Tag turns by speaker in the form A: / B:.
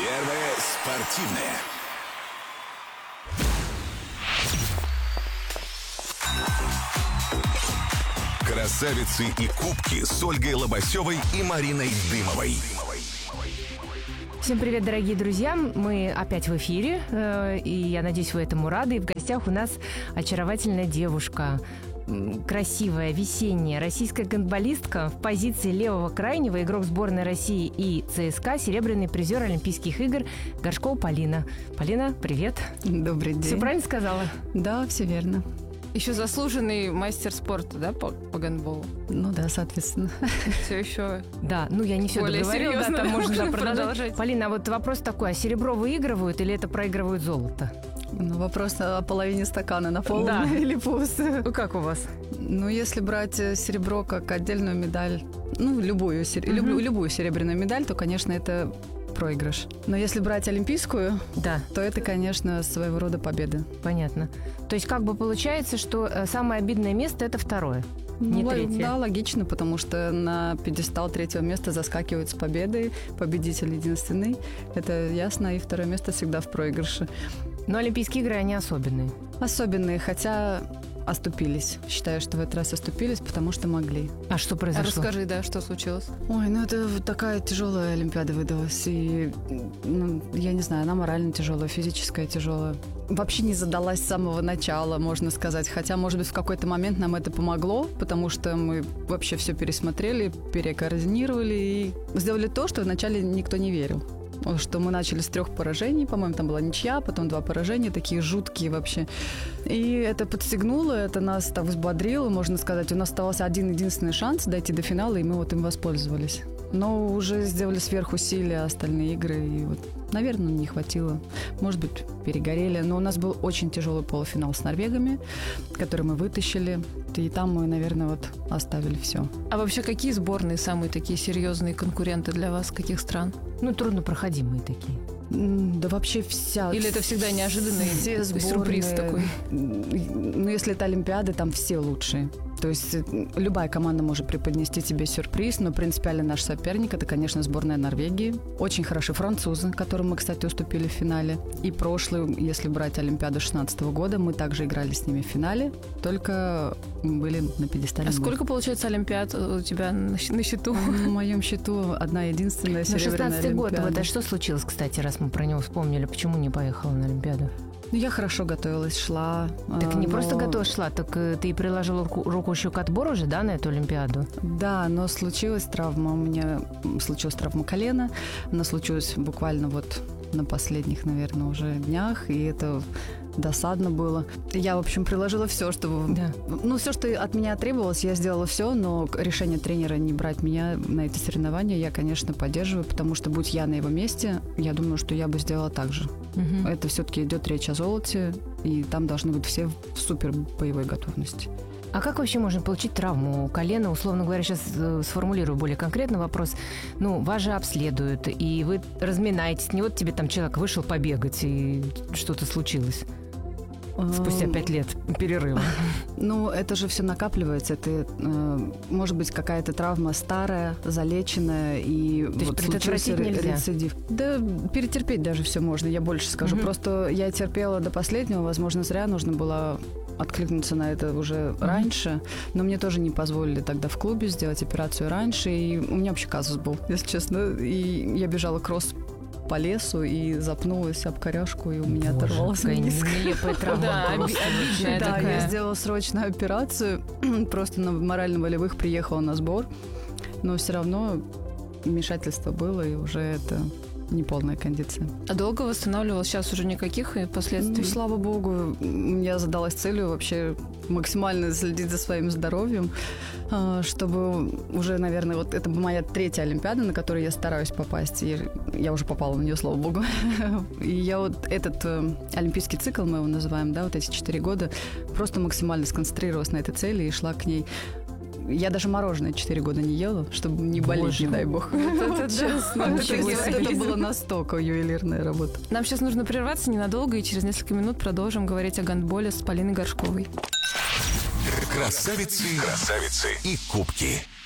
A: Первое спортивное. Красавицы и кубки с Ольгой Лобасевой и Мариной Дымовой.
B: Всем привет, дорогие друзья! Мы опять в эфире, и я надеюсь, вы этому рады. И в гостях у нас очаровательная девушка, красивая, весенняя, российская гандболистка в позиции левого крайнего, игрок сборной России и ЦСКА, серебряный призер Олимпийских игр Горшкова Полина. Полина, привет!
C: Добрый день.
B: Все правильно сказала?
C: Да, все верно.
D: Еще заслуженный мастер спорта, да, по гандболу?
C: Ну да, соответственно.
D: Все еще.
B: Да, ну я не все
D: Более
B: договорила, да,
D: серьезно
B: там можно
D: можно
B: продолжать.
D: продолжать.
B: Полина, а вот вопрос такой, а серебро выигрывают или это проигрывают золото?
C: Ну, вопрос о половине стакана, наполненный
B: Да.
C: или пусто.
B: Как у вас?
C: Ну, если брать серебро как отдельную медаль, ну, любую серебряную медаль, то, конечно, это проигрыш. Но если брать олимпийскую,
B: Да,
C: то это, конечно, своего рода победа.
B: понятно. То есть как бы получается, что самое обидное место – это второе, не
C: Ну,
B: третье.
C: да, логично, потому что на пьедестал третьего места заскакивают с победой, победитель единственный. Это ясно, и второе место всегда в проигрыше.
B: Но Олимпийские игры, они особенные.
C: Особенные, хотя оступились. Считаю, что в этот раз оступились, потому что могли.
B: А что произошло?
D: Расскажи, да, что случилось?
C: Ой, ну это вот такая тяжелая Олимпиада выдалась. И, ну, я не знаю, она морально тяжелая, физическая тяжелая. Вообще не задалась с самого начала, можно сказать. Хотя, может быть, в какой-то момент нам это помогло, потому что мы вообще все пересмотрели, перекоординировали и сделали то, что вначале никто не верил. Что мы начали с 3 поражений, по-моему, там была ничья, потом 2 поражения, такие жуткие вообще. И это подстегнуло, это нас так взбодрило, можно сказать. У нас оставался один единственный шанс дойти до финала, и мы вот им воспользовались. Но уже сделали сверхусилия остальные игры, и вот, наверное, не хватило. Может быть, перегорели. Но у нас был очень тяжелый полуфинал с норвегами, который мы вытащили. И там мы, наверное, вот оставили все.
D: А вообще, какие сборные самые такие серьезные конкуренты для вас? Каких стран?
B: Ну, труднопроходимые такие.
C: Да вообще вся...
D: Или это всегда неожиданный
C: все
D: сюрприз
C: сборные,
D: такой?
C: Ну, если это Олимпиада, там все лучшие. То есть любая команда может преподнести тебе сюрприз, но принципиально наш соперник – это, конечно, сборная Норвегии. Очень хороши французы, которым мы, кстати, уступили в финале. И прошлую, если брать Олимпиаду 2016 года, мы также играли с ними в финале, только были на пьедестале.
D: А сколько, получается, Олимпиад у тебя на счету?
C: На моем счету одна единственная
B: Ну,
C: серебряная
B: 16-й год,
C: Олимпиада.
B: вот, а что случилось, кстати, раз мы про него вспомнили? Почему не поехала на Олимпиаду?
C: Ну, я хорошо готовилась, шла.
B: Так не
C: но-
B: просто готова шла, так ты приложила руку еще к отбору же, да, на эту Олимпиаду?
C: Да, но случилась травма. У меня случилась травма колена. Она случилась буквально вот на последних, наверное, уже днях. И это досадно было. Я, в общем, приложила все, чтобы...
B: Да.
C: Ну, все, что от меня требовалось, я сделала все, но решение тренера не брать меня на эти соревнования я, конечно, поддерживаю, потому что, будь я на его месте, я думаю, что я бы сделала так же.
B: Мгм.
C: Это все-таки идет речь о золоте, и там должны быть все в супер боевой готовности.
B: А как вообще можно получить травму колена? Условно говоря, сейчас сформулирую более конкретно вопрос. Ну, вас же обследуют, и вы разминаетесь. Не вот тебе там человек вышел побегать, и что-то случилось спустя 5 лет перерыва.
C: Ну, это же все накапливается. Это может быть какая-то травма старая, залеченная, и
B: есть
C: вот
B: предотвратить
C: случился
B: нельзя?
C: рецидив. Да, перетерпеть даже все можно, я больше скажу.
B: Мгм.
C: Просто я терпела до последнего, возможно, зря нужно было откликнуться на это уже раньше, но мне тоже не позволили тогда в клубе сделать операцию раньше, и у меня вообще казус был, если честно, и я бежала кросс по лесу и запнулась об коряжку, и у меня
B: Боже,
C: оторвался
B: какая
C: мениск.
B: нелепая травма.
D: Да,
B: просто.
D: обидная
C: Да, я
D: такая.
C: сделала срочную операцию, просто на морально-волевых приехала на сбор, но все равно вмешательство было, и уже это неполная кондиция.
D: А долго восстанавливалась? Сейчас уже никаких последствий?
C: Ну, слава богу, я задалась целью вообще максимально следить за своим здоровьем, чтобы уже, наверное, вот это моя 3-я Олимпиада, на которую я стараюсь попасть, и я уже попала на нее, слава богу. И я вот этот олимпийский цикл, мы его называем, да, вот эти 4 года, просто максимально сконцентрировалась на этой цели и шла к ней. Я даже мороженое 4 года не ела, чтобы не болеть,
B: Боже
C: не дай бог.
D: Это честно.
B: Ничего себе.
C: Это было настолько ювелирная работа.
D: Нам сейчас нужно прерваться ненадолго, и через несколько минут продолжим говорить о гандболе с Полиной Горшковой.
A: Красавицы и кубки.